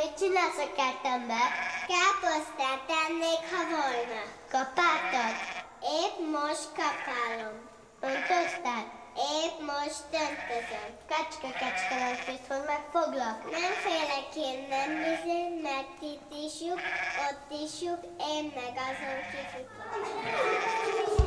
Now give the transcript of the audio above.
mit csinálsz a kertembe? Káposztát tennék, ha volna. Kapáltad? Épp most kapálom. Öntözted? Épp most öntözöm. Kecske, nem félsz, hogy megfoglak? Nem félek én, nem bizony, mert itt is lyuk, ott is lyuk, én meg azon kifutok.